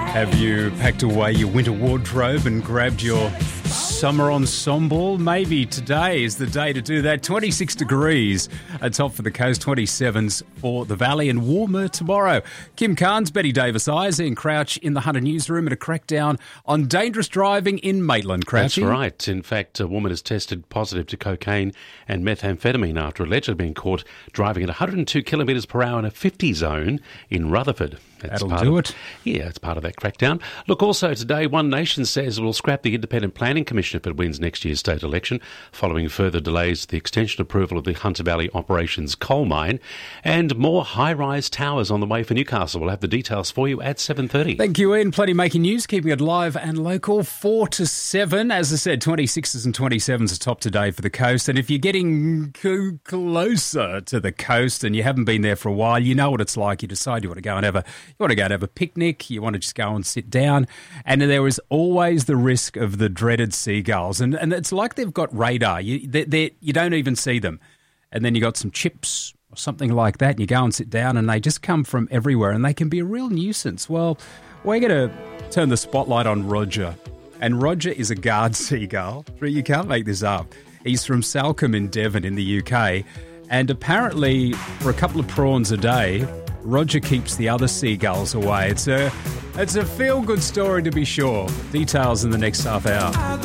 Have you packed away your winter wardrobe and grabbed your summer ensemble? Maybe today is the day to do that. 26 degrees atop for the coast, 27s for the valley, and warmer tomorrow. Kim Carnes, Betty Davis-Eyes, Ian Crouch in the Hunter newsroom, and a crackdown on dangerous driving in Maitland. Crouchy. That's right. In fact, a woman has tested positive to cocaine and methamphetamine after allegedly being caught driving at 102 kilometres per hour in a 50 zone in Rutherford. That'll do it. Yeah, it's part of that crackdown. Look, also today, One Nation says it will scrap the Independent Planning Commission if it wins next year's state election, following further delays to the extension approval of the Hunter Valley Operations coal mine, and more high-rise towers on the way for Newcastle. We'll have the details for you at 7:30. Thank you, Ian. Plenty making news, keeping it live and local, 4 to 7. As I said, 26s and 27s are top today for the coast. And if you're getting closer to the coast and you haven't been there for a while, you know what it's like. You decide you want to go and have a picnic, you want to just go and sit down, and there is always the risk of the dreaded seagulls. And it's like they've got radar. You don't even see them. And then you got some chips or something like that, and you go and sit down, and they just come from everywhere, and they can be a real nuisance. Well, we're going to turn the spotlight on Roger. And Roger is a guard seagull. You can't make this up. He's from Salcombe in Devon in the UK. And apparently, for a couple of prawns a day, Roger keeps the other seagulls away. It's a feel-good story to be sure. Details in the next half hour.